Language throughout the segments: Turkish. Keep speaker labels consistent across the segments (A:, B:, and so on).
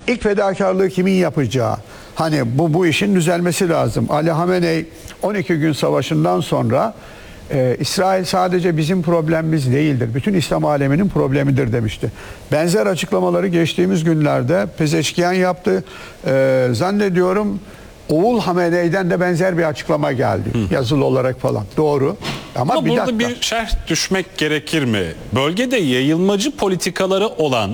A: ilk fedakarlığı kimin yapacağı? Hani bu işin düzelmesi lazım. Ali Hameney 12 gün savaşından sonra İsrail sadece bizim problemimiz değildir. Bütün İslam aleminin problemidir demişti. Benzer açıklamaları geçtiğimiz günlerde Pezeşkiyan yaptı. Zannediyorum oğul Hameney'den de benzer bir açıklama geldi. Yazılı olarak falan. Doğru. Ama bir
B: burada
A: dakika.
B: bir şerh düşmek gerekir mi? Bölgede yayılmacı politikaları olan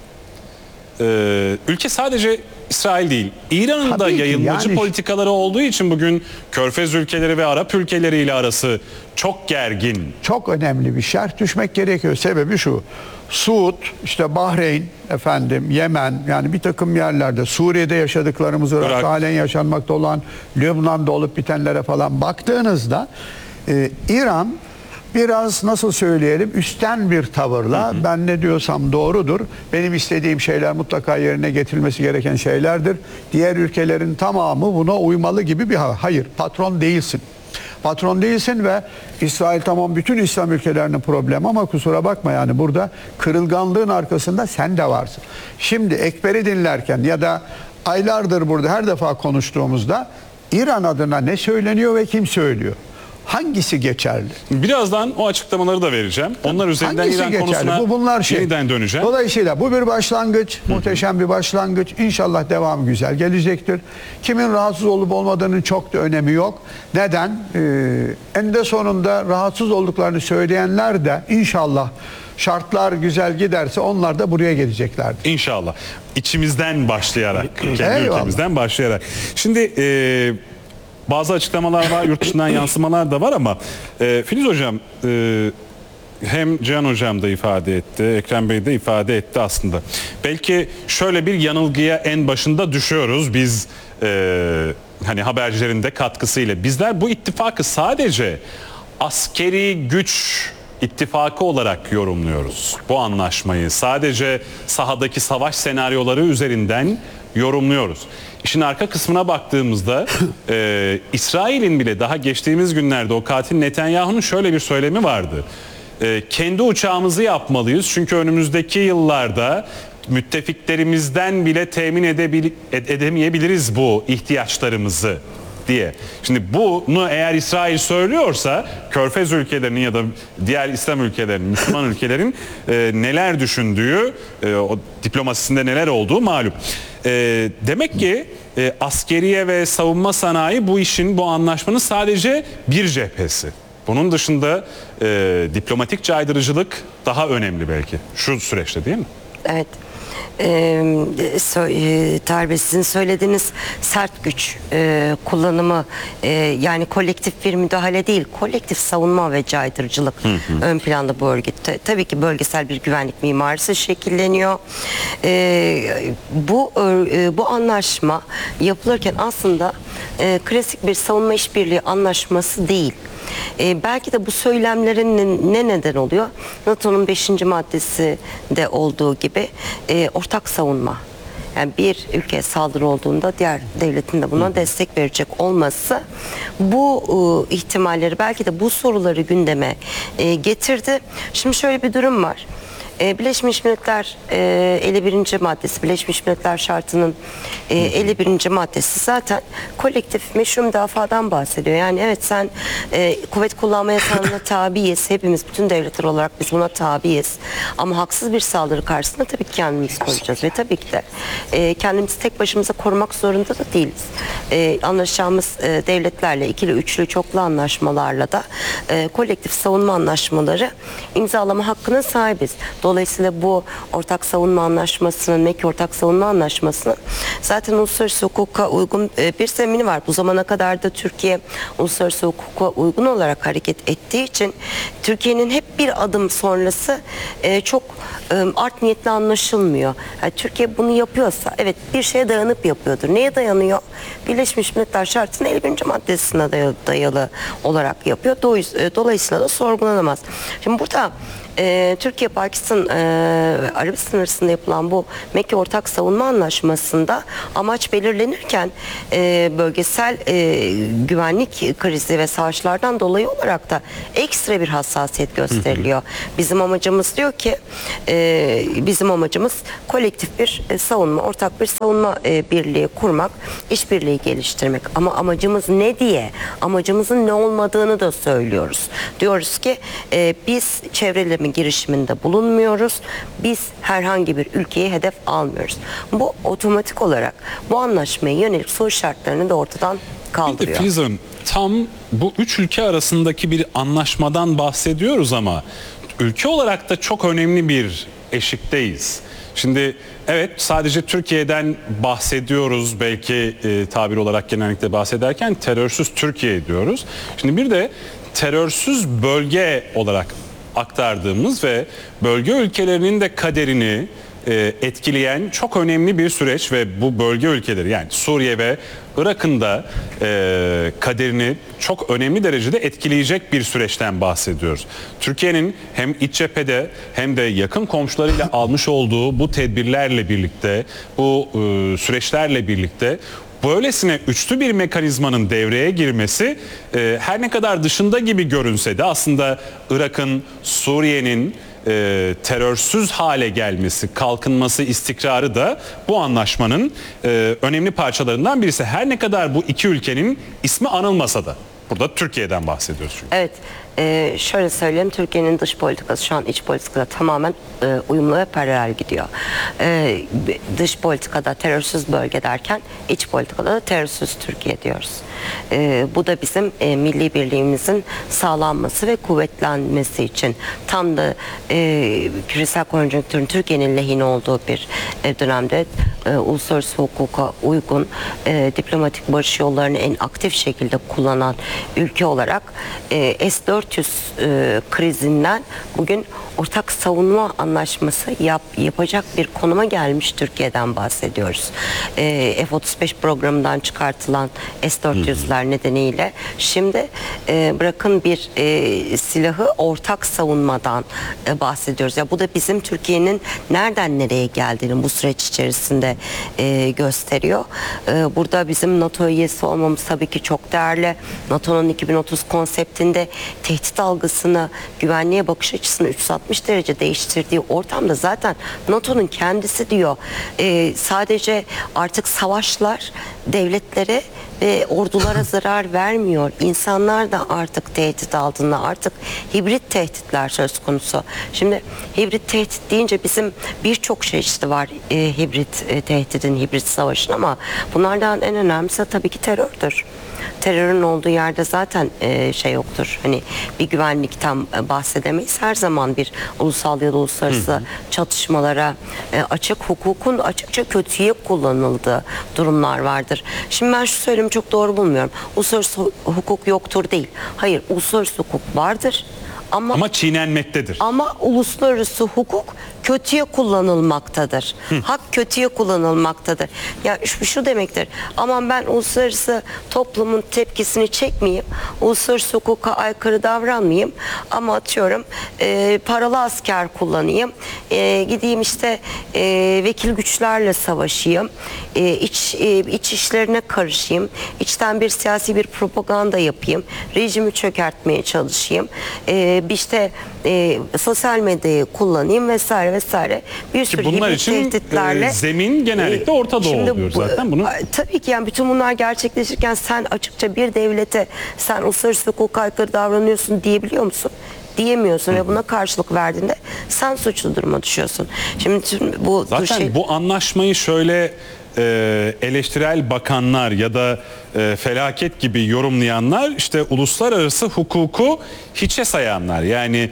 B: ülke sadece İsrail değil, İran'ın da
A: Tabii ki,
B: yayılmacı
A: yani
B: politikaları olduğu için bugün Körfez ülkeleri ve Arap ülkeleriyle arası çok gergin.
A: Çok önemli bir şerh düşmek gerekiyor. Sebebi şu. Suud, işte Bahreyn, Yemen, yani bir takım yerlerde, Suriye'de yaşadıklarımız, Irak'ta halen yaşanmakta olan, Lübnan'da olup bitenlere falan baktığınızda İran biraz, nasıl söyleyelim, üstten bir tavırla ben ne diyorsam doğrudur, benim istediğim şeyler mutlaka yerine getirilmesi gereken şeylerdir, diğer ülkelerin tamamı buna uymalı gibi bir hayır, patron değilsin. Patron değilsin ve İsrail tamam bütün İslam ülkelerinin problemi ama kusura bakma, yani burada kırılganlığın arkasında sen de varsın. Şimdi Ekber'i dinlerken ya da aylardır burada her defa konuştuğumuzda İran adına ne söyleniyor ve kim söylüyor? Hangisi geçerli?
B: Birazdan o açıklamaları da vereceğim. Onlar üzerinden
A: Hangisi
B: İran
A: geçerli?
B: konusuna
A: Bunlar
B: yeniden döneceğim.
A: Dolayısıyla bu bir başlangıç, muhteşem bir başlangıç. İnşallah devamı güzel gelecektir. Kimin rahatsız olup olmadığının çok da önemi yok. Neden? Eninde sonunda rahatsız olduklarını söyleyenler de inşallah şartlar güzel giderse onlar da buraya geleceklerdir.
B: İnşallah. İçimizden başlayarak, kendi
A: Eyvallah.
B: ülkemizden başlayarak. Şimdi bazı açıklamalar var, yurt dışından yansımalar da var ama Filiz Hocam, hem Cihan Hocam da ifade etti, Ekrem Bey de ifade etti aslında. Belki şöyle bir yanılgıya en başında düşüyoruz biz, hani habercilerin de katkısıyla. Bizler bu ittifakı sadece askeri güç ittifakı olarak yorumluyoruz. Bu anlaşmayı sadece sahadaki savaş senaryoları üzerinden yorumluyoruz. İşin arka kısmına baktığımızda İsrail'in bile daha geçtiğimiz günlerde o katil Netanyahu'nun şöyle bir söylemi vardı. Kendi uçağımızı yapmalıyız çünkü önümüzdeki yıllarda müttefiklerimizden bile temin edemeyebiliriz bu ihtiyaçlarımızı diye. Şimdi bunu eğer İsrail söylüyorsa Körfez ülkelerinin ya da diğer İslam ülkelerinin, Müslüman ülkelerin neler düşündüğü, o diplomasisinde neler olduğu malum. Demek ki askeriye ve savunma sanayi bu işin, bu anlaşmanın sadece bir cephesi. Bunun dışında diplomatik caydırıcılık daha önemli belki şu süreçte, değil mi?
C: Evet. Sizin söylediğiniz sert güç kullanımı, yani kolektif bir müdahale değil, kolektif savunma ve caydırıcılık ön planda bu örgütte. Tabii ki bölgesel bir güvenlik mimarisi şekilleniyor. Bu anlaşma yapılırken aslında klasik bir savunma işbirliği anlaşması değil. Belki de bu söylemlerin ne neden oluyor? NATO'nun 5. maddesi de olduğu gibi ortak savunma. Yani bir ülkeye saldırı olduğunda diğer devletin de buna destek verecek olması bu ihtimalleri, belki de bu soruları gündeme getirdi. Şimdi şöyle bir durum var. Birleşmiş Milletler 51. maddesi, Birleşmiş Milletler Şartı'nın 51. maddesi zaten kolektif meşru müdafadan bahsediyor. Yani evet, sen kuvvet kullanma yasağına tabiiz. Hepimiz, bütün devletler olarak biz buna tabiiz. Ama haksız bir saldırı karşısında tabii ki kendimizi koruyacağız. Ve tabii ki de kendimizi tek başımıza korumak zorunda da değiliz. Anlaşacağımız devletlerle, ikili, üçlü, çoklu anlaşmalarla da kolektif savunma anlaşmaları imzalama hakkının sahibiz. Dolayısıyla bu ortak savunma anlaşmasının, Mekke ortak savunma anlaşmasının zaten uluslararası hukuka uygun bir zemini var. Bu zamana kadar da Türkiye uluslararası hukuka uygun olarak hareket ettiği için Türkiye'nin hep bir adım sonrası çok art niyetli anlaşılmıyor. Yani Türkiye bunu yapıyorsa evet bir şeye dayanıp yapıyordur. Neye dayanıyor? Birleşmiş Milletler Şartı'nın 51. maddesine dayalı olarak yapıyor. Dolayısıyla da sorgulanamaz. Şimdi burada Türkiye-Pakistan Arabistan arasında yapılan bu Mekke Ortak Savunma Anlaşması'nda amaç belirlenirken bölgesel güvenlik krizi ve savaşlardan dolayı olarak da ekstra bir hassasiyet gösteriliyor. Bizim amacımız diyor ki bizim amacımız kolektif bir savunma, ortak bir savunma birliği kurmak, işbirliği geliştirmek. Ama amacımız ne diye, amacımızın ne olmadığını da söylüyoruz. Diyoruz ki biz çevreleme girişiminde bulunmuyoruz. Biz herhangi bir ülkeyi hedef almıyoruz. Bu otomatik olarak bu anlaşmaya yönelik soru şartlarını da ortadan
B: Bir de
C: kaldırıyor.
B: Filiz Hanım, tam bu üç ülke arasındaki bir anlaşmadan bahsediyoruz ama ülke olarak da çok önemli bir eşikteyiz. Şimdi evet, sadece Türkiye'den bahsediyoruz, belki tabir olarak genellikle bahsederken terörsüz Türkiye diyoruz. Şimdi bir de terörsüz bölge olarak aktardığımız ve bölge ülkelerinin de kaderini etkileyen çok önemli bir süreç ve bu bölge ülkeleri, yani Suriye ve Irak'ın da kaderini çok önemli derecede etkileyecek bir süreçten bahsediyoruz. Türkiye'nin hem iç cephede hem de yakın komşularıyla almış olduğu bu tedbirlerle birlikte, bu süreçlerle birlikte böylesine üçlü bir mekanizmanın devreye girmesi her ne kadar dışında gibi görünse de aslında Irak'ın, Suriye'nin terörsüz hale gelmesi, kalkınması, istikrarı da bu anlaşmanın önemli parçalarından birisi. Her ne kadar bu iki ülkenin ismi anılmasa da. Burada Türkiye'den bahsediyoruz çünkü.
C: Evet, şöyle söyleyeyim, Türkiye'nin dış politikası şu an iç politikada tamamen uyumlu ve paralel gidiyor. Dış politikada terörsüz bölge derken iç politikada da terörsüz Türkiye diyoruz. Bu da bizim milli birliğimizin sağlanması ve kuvvetlenmesi için tam da küresel konjonktürün Türkiye'nin lehine olduğu bir dönemde uluslararası hukuka uygun diplomatik barış yollarını en aktif şekilde kullanan ülke olarak S-400 krizinden bugün ortak savunma anlaşması yapacak bir konuma gelmiş Türkiye'den bahsediyoruz. F-35 programından çıkartılan S-400'ler nedeniyle şimdi bırakın bir silahı ortak savunmadan bahsediyoruz. Ya bu da bizim Türkiye'nin nereden nereye geldiğini bu süreç içerisinde gösteriyor. Burada bizim NATO üyesi olmamız tabii ki çok değerli. NATO'nun 2030 konseptinde tehdit algısını, güvenliğe bakış açısını 360 derece değiştirdiği ortamda zaten NATO'nun kendisi diyor sadece artık savaşlar devletlere ve ordulara zarar vermiyor. İnsanlar da artık tehdit altında. Artık hibrit tehditler söz konusu. Şimdi hibrit tehdit deyince bizim birçok çeşidi var hibrit tehditin, hibrit savaşın, ama bunlardan en önemlisi tabii ki terördür. Terörün olduğu yerde zaten şey yoktur. Hani bir güvenlikten bahsedemeyiz. Her zaman bir ulusal ya da uluslararası çatışmalara açık, hukukun açıkça kötüye kullanıldığı durumlar vardır. Şimdi ben şu söylemi çok doğru bulmuyorum. Uluslararası hukuk yoktur değil. Hayır, uluslararası hukuk vardır. Ama
B: çiğnenmektedir.
C: Ama uluslararası hukuk kötüye kullanılmaktadır. Hak kötüye kullanılmaktadır. Ya şu demektir. Aman ben uluslararası toplumun tepkisini çekmeyeyim. Uluslararası hukuka aykırı davranmayayım. Ama atıyorum paralı asker kullanayım. Gideyim işte vekil güçlerle savaşayım. İç işlerine karışayım. İçten bir siyasi bir propaganda yapayım. Rejimi çökertmeye çalışayım. İşte sosyal medyayı kullanayım vesaire vesaire. Bir sürü
B: bunlar için
C: tehditlerle
B: zemin genellikle Orta Doğu oluyor zaten. Bunu
C: tabii ki yani bütün bunlar gerçekleşirken sen açıkça bir devlete sen uluslararası hukuka aykırı davranıyorsun diyebiliyor musun? Diyemiyorsun ve buna karşılık verdiğinde sen suçlu duruma düşüyorsun. Şimdi bu
B: zaten bu anlaşmayı şöyle eleştirel bakanlar ya da felaket gibi yorumlayanlar, işte uluslararası hukuku hiçe sayanlar, yani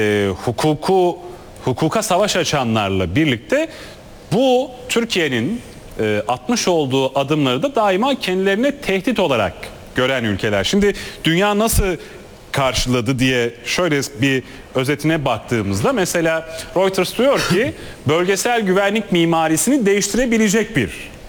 B: hukuka savaş açanlarla birlikte bu Türkiye'nin atmış olduğu adımları da daima kendilerine tehdit olarak gören ülkeler. Şimdi dünya nasıl karşıladı diye şöyle bir özetine baktığımızda, mesela Reuters diyor ki bölgesel güvenlik mimarisini değiştirebilecek bir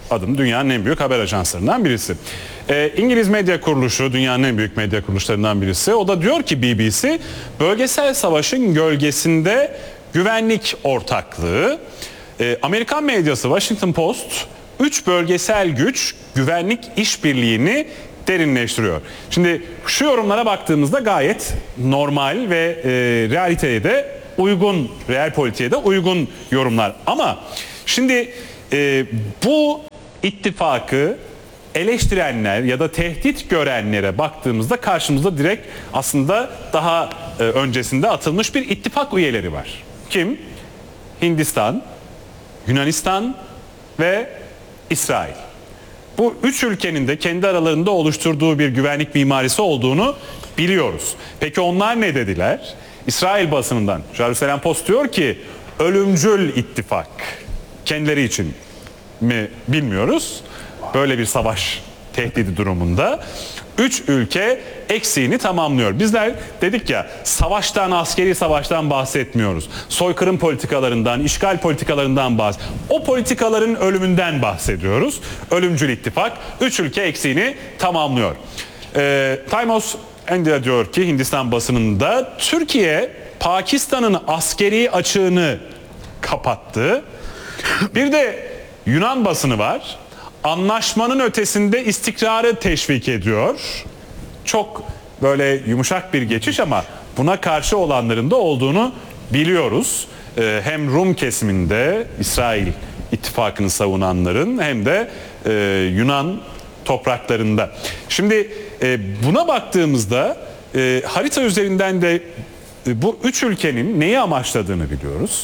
B: adım dünyanın en büyük haber ajanslarından birisi. İngiliz medya kuruluşu dünyanın en büyük medya kuruluşlarından birisi. O da diyor ki BBC, bölgesel savaşın gölgesinde güvenlik ortaklığı. Amerikan medyası Washington Post 3 bölgesel güç güvenlik işbirliğini derinleştiriyor. Şimdi şu yorumlara baktığımızda gayet normal ve realiteye de uygun, real politiğe de uygun yorumlar. Ama şimdi bu ittifakı eleştirenler ya da tehdit görenlere baktığımızda karşımızda direkt aslında daha öncesinde atılmış bir ittifak üyeleri var. Kim? Hindistan, Yunanistan ve İsrail. Bu üç ülkenin de kendi aralarında oluşturduğu bir güvenlik mimarisi olduğunu biliyoruz. Peki onlar ne dediler? İsrail basınından Jerusalem Post diyor ki ölümcül ittifak. Kendileri için mi bilmiyoruz. Böyle bir savaş tehdidi durumunda 3 ülke eksiğini tamamlıyor. Bizler dedik ya, savaştan, askeri savaştan bahsetmiyoruz. Soykırım politikalarından, işgal politikalarından bahsediyoruz. O politikaların ölümünden bahsediyoruz. Ölümcül ittifak 3 ülke eksiğini tamamlıyor. Times India diyor ki Hindistan basınında Türkiye Pakistan'ın askeri açığını kapattı. Bir de Yunan basını var. Anlaşmanın ötesinde istikrarı teşvik ediyor. Çok böyle yumuşak bir geçiş ama buna karşı olanların da olduğunu biliyoruz. Hem Rum kesiminde İsrail ittifakını savunanların hem de Yunan topraklarında. Şimdi buna baktığımızda harita üzerinden de bu üç ülkenin neyi amaçladığını biliyoruz.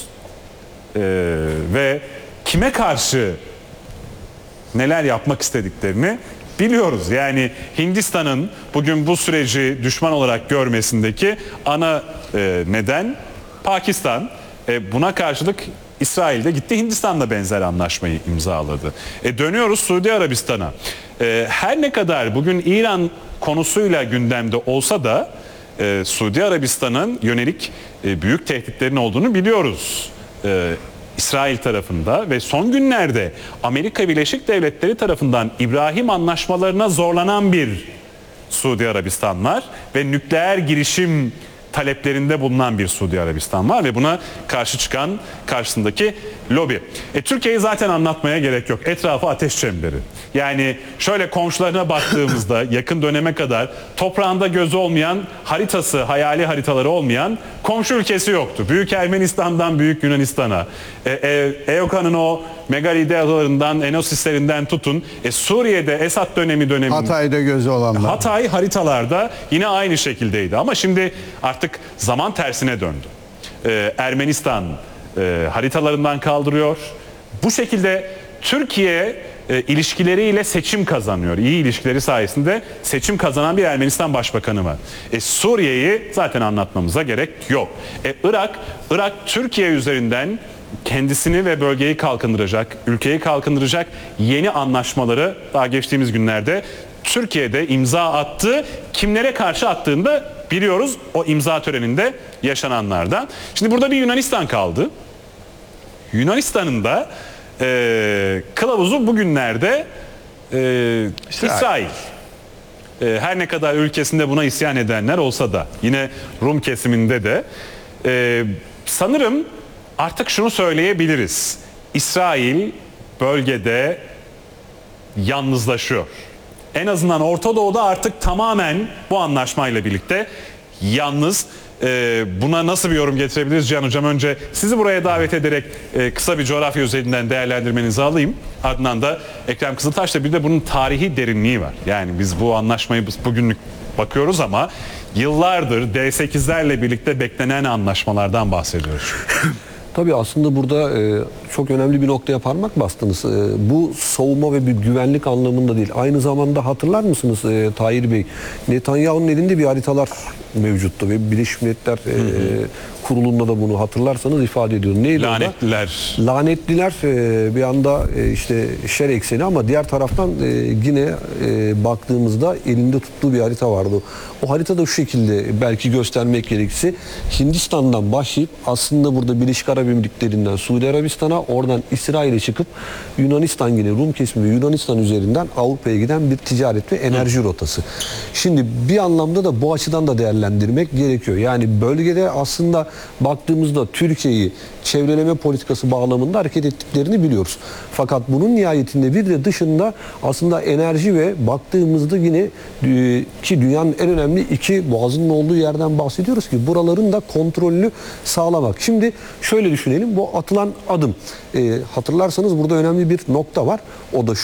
B: Ve kime karşı neler yapmak istediklerini biliyoruz. Yani Hindistan'ın bugün bu süreci düşman olarak görmesindeki ana neden Pakistan. Buna karşılık İsrail de gitti Hindistan'la benzer anlaşmayı imzaladı. Dönüyoruz Suudi Arabistan'a. Her ne kadar bugün İran konusuyla gündemde olsa da Suudi Arabistan'ın yönelik büyük tehditlerin olduğunu biliyoruz. İsrail tarafında ve son günlerde Amerika Birleşik Devletleri tarafından İbrahim anlaşmalarına zorlanan bir Suudi Arabistan var ve nükleer girişim taleplerinde bulunan bir Suudi Arabistan var ve buna karşı çıkan karşısındaki lobi. Türkiye'yi zaten anlatmaya gerek yok. Etrafı ateş çemberi. Yani şöyle komşularına baktığımızda yakın döneme kadar toprağında gözü olmayan, haritası, hayali haritaları olmayan komşu ülkesi yoktu. Büyük Ermenistan'dan Büyük Yunanistan'a, EOKA'nın o megalide adalarından, Enosis'lerinden tutun. Suriye'de Esad döneminde
A: Hatay'da gözü olanlar.
B: Hatay haritalarda yine aynı şekildeydi ama şimdi artık zaman tersine döndü. Ermenistan haritalarından kaldırıyor. Bu şekilde Türkiye ilişkileriyle seçim kazanıyor. İyi ilişkileri sayesinde seçim kazanan bir Ermenistan başbakanı var. Suriye'yi zaten anlatmamıza gerek yok. Irak Türkiye üzerinden kendisini ve bölgeyi kalkındıracak, ülkeyi kalkındıracak yeni anlaşmaları daha geçtiğimiz günlerde Türkiye'de imza attı. Kimlere karşı attığını da biliyoruz o imza töreninde yaşananlardan. Şimdi burada bir Yunanistan kaldı. Yunanistan'ın da kılavuzu bugünlerde İsrail. Her ne kadar ülkesinde buna isyan edenler olsa da yine Rum kesiminde de sanırım artık şunu söyleyebiliriz. İsrail bölgede yalnızlaşıyor. En azından Orta Doğu'da artık tamamen bu anlaşmayla birlikte yalnız. Buna nasıl bir yorum getirebiliriz Cihan Hocam? Önce sizi buraya davet ederek kısa bir coğrafya üzerinden değerlendirmenizi alayım. Ardından da Ekrem Kızıltaş'la bir de bunun tarihi derinliği var. Yani biz bu anlaşmayı bugünlük bakıyoruz ama yıllardır D8'lerle birlikte beklenen anlaşmalardan bahsediyoruz.
D: Tabii aslında burada çok önemli bir noktaya parmak bastınız. Bu savunma ve bir güvenlik anlamında değil. Aynı zamanda hatırlar mısınız Tahir Bey? Netanyahu'nun elinde bir haritalar mevcuttu ve Birleşmiş Milletler Kurulu'nda da bunu hatırlarsanız ifade ediyor. Neydi
B: Lanetliler.
D: orada? Lanetliler bir anda işte şer ekseni ama diğer taraftan yine baktığımızda elinde tuttuğu bir harita vardı. O harita da şu şekilde belki göstermek gerekirse Hindistan'dan başlayıp aslında burada Birleşik Arap Emirlikleri'nden Suudi Arabistan'a oradan İsrail'e çıkıp Yunanistan yine Rum kesimi ve Yunanistan üzerinden Avrupa'ya giden bir ticaret ve enerji rotası. Şimdi bir anlamda da bu açıdan da değerlendirmek gerekiyor. Yani bölgede aslında baktığımızda Türkiye'yi çevreleme politikası bağlamında hareket ettiklerini biliyoruz. Fakat bunun nihayetinde bir de dışında aslında enerji ve baktığımızda yine ki dünyanın en önemli iki boğazının olduğu yerden bahsediyoruz ki buraların da kontrolünü sağlamak. Şimdi şöyle düşünelim, bu atılan adım. Hatırlarsanız burada önemli bir nokta var. O da